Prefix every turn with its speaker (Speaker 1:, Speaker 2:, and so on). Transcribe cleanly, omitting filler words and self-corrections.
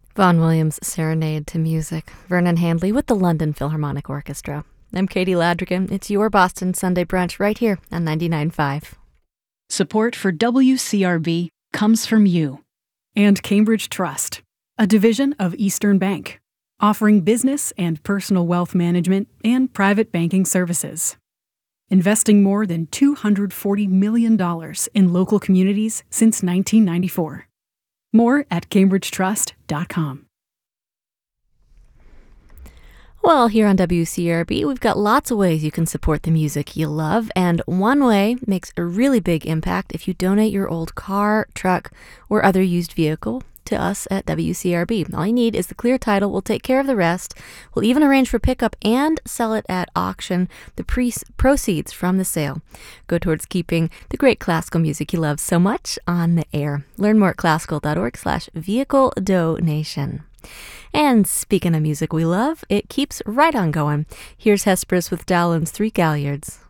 Speaker 1: Vaughan Williams' Serenade to Music. Vernon Handley with the London Philharmonic Orchestra. I'm Katie Ladrigan. It's your Boston Sunday Brunch right here on 99.5.
Speaker 2: Support for WCRB comes from you and Cambridge Trust, a division of Eastern Bank, offering business and personal wealth management and private banking services. Investing more than $240 million in local communities since 1994. More at cambridgetrust.com.
Speaker 1: Well, here on WCRB, we've got lots of ways you can support the music you love, and one way makes a really big impact if you donate your old car, truck, or other used vehicle to us at WCRB. All you need is the clear title. We'll take care of the rest. We'll even arrange for pickup and sell it at auction. The proceeds from the sale go towards keeping the great classical music you love so much on the air. Learn more at classical.org/vehicle donation. And speaking of music we love, it keeps right on going. Here's Hesperus with Dowland's Three Galliards.